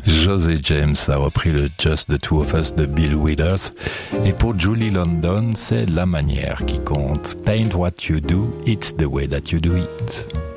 José James a repris le Just the Two of Us de Bill Withers. Et pour Julie London, c'est la manière qui compte. Tain't what you do, it's the way that you do it.